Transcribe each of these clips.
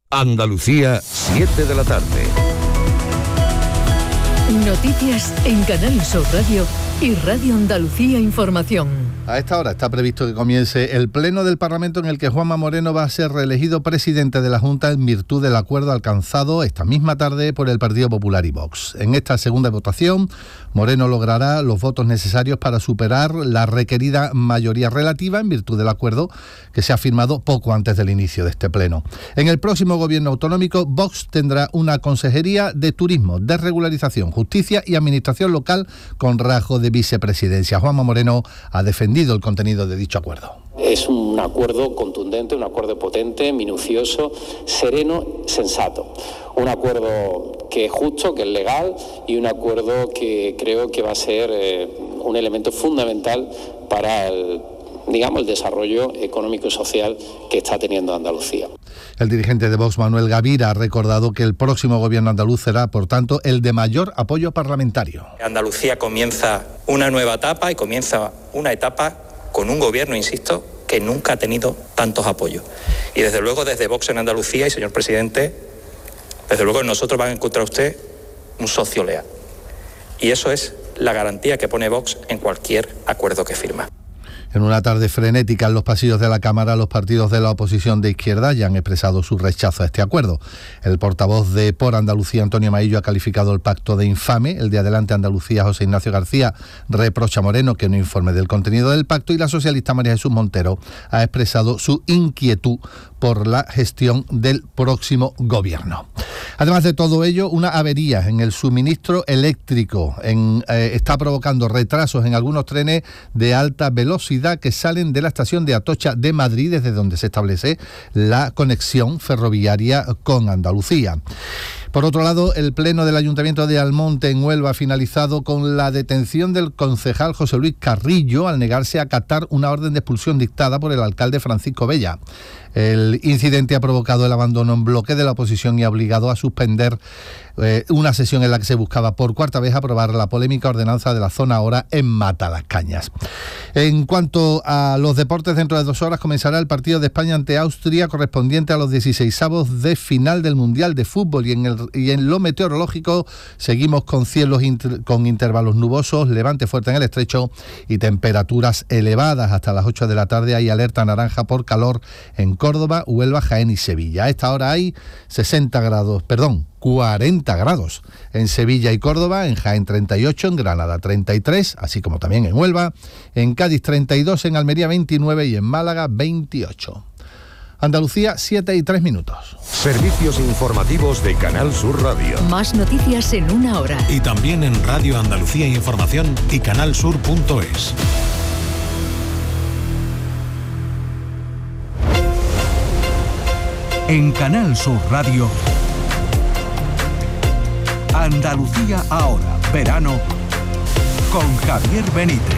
Andalucía, 7 de la tarde. Noticias en Canal Sur Radio y Radio Andalucía Información. A esta hora está previsto que comience el pleno del Parlamento en el que Juanma Moreno va a ser reelegido presidente de la Junta en virtud del acuerdo alcanzado esta misma tarde por el Partido Popular y Vox. En esta segunda votación, Moreno logrará los votos necesarios para superar la requerida mayoría relativa en virtud del acuerdo que se ha firmado poco antes del inicio de este pleno. En el próximo gobierno autonómico, Vox tendrá una consejería de turismo, desregularización, justicia y administración local con rasgo de vicepresidencia. Juanma Moreno ha defendido el contenido de dicho acuerdo. Es un acuerdo contundente, un acuerdo potente, minucioso, sereno, sensato. Un acuerdo que es justo, que es legal y un acuerdo que creo que va a ser un elemento fundamental para el desarrollo económico y social que está teniendo Andalucía. El dirigente de Vox, Manuel Gavira, ha recordado que el próximo gobierno andaluz será, por tanto, el de mayor apoyo parlamentario. Andalucía comienza una nueva etapa y comienza una etapa con un gobierno, insisto, que nunca ha tenido tantos apoyos. Y desde luego desde Vox en Andalucía, y señor presidente, desde luego nosotros van a encontrar usted un socio leal. Y eso es la garantía que pone Vox en cualquier acuerdo que firma. En una tarde frenética en los pasillos de la Cámara, los partidos de la oposición de izquierda ya han expresado su rechazo a este acuerdo. El portavoz de Por Andalucía, Antonio Maillo, ha calificado el pacto de infame. El de Adelante Andalucía, José Ignacio García, reprocha a Moreno que no informe del contenido del pacto, y la socialista María Jesús Montero ha expresado su inquietud por la gestión del próximo gobierno. Además de todo ello, una avería en el suministro eléctrico está provocando retrasos en algunos trenes de alta velocidad que salen de la estación de Atocha de Madrid, desde donde se establece la conexión ferroviaria con Andalucía. Por otro lado, el pleno del Ayuntamiento de Almonte, en Huelva, ha finalizado con la detención del concejal José Luis Carrillo al negarse a acatar una orden de expulsión dictada por el alcalde Francisco Bella. El incidente ha provocado el abandono en bloque de la oposición y ha obligado a suspender una sesión en la que se buscaba por cuarta vez aprobar la polémica ordenanza de la zona hora en Matalascañas. En cuanto a los deportes, dentro de 2 horas comenzará el partido de España ante Austria, correspondiente a los 16avos de final del Mundial de Fútbol. Y en lo meteorológico seguimos con cielos con intervalos nubosos, levante fuerte en el estrecho y temperaturas elevadas. Hasta las 8 de la tarde hay alerta naranja por calor en Córdoba, Huelva, Jaén y Sevilla. A esta hora hay 40 grados en Sevilla y Córdoba, en Jaén 38, en Granada 33, así como también en Huelva, en Cádiz 32, en Almería 29 y en Málaga 28. Andalucía, 7:03. Servicios informativos de Canal Sur Radio. Más noticias en una hora. Y también en Radio Andalucía Información y canalsur.es. En Canal Sur Radio, Andalucía ahora, verano, con Javier Benítez.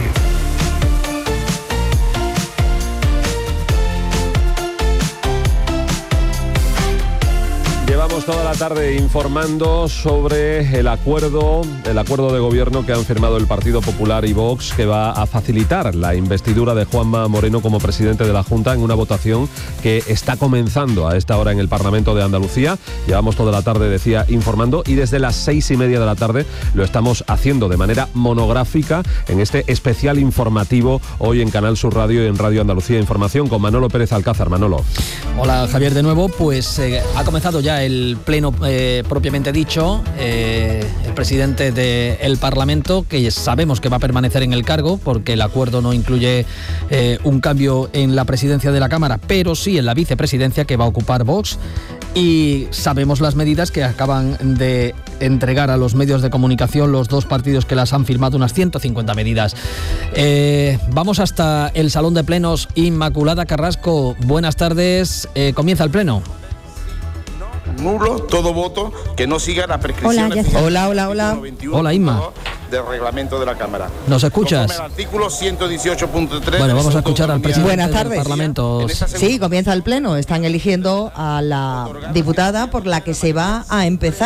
Llevamos toda la tarde informando sobre el acuerdo de gobierno que han firmado el Partido Popular y Vox, que va a facilitar la investidura de Juanma Moreno como presidente de la Junta en una votación que está comenzando a esta hora en el Parlamento de Andalucía. Llevamos toda la tarde, decía, informando, y desde las 6:30 de la tarde lo estamos haciendo de manera monográfica en este especial informativo hoy en Canal Sur Radio y en Radio Andalucía Información con Manolo Pérez Alcázar. Manolo. Hola Javier, de nuevo. Pues ha comenzado ya el pleno propiamente dicho. El presidente del Parlamento, que sabemos que va a permanecer en el cargo porque el acuerdo no incluye un cambio en la presidencia de la Cámara, pero sí en la vicepresidencia que va a ocupar Vox. Y sabemos las medidas que acaban de entregar a los medios de comunicación los dos partidos que las han firmado, unas 150 medidas. Vamos hasta el Salón de Plenos. Inmaculada Carrasco, buenas tardes. Comienza el pleno. Nulo todo voto que no siga la prescripción. Hola, Inma. Del reglamento de la Cámara. ¿Nos escuchas? El artículo 118.3. Bueno, vamos a escuchar al presidente del Parlamento. Sí, comienza el pleno. Están eligiendo a la diputada por la que se va a empezar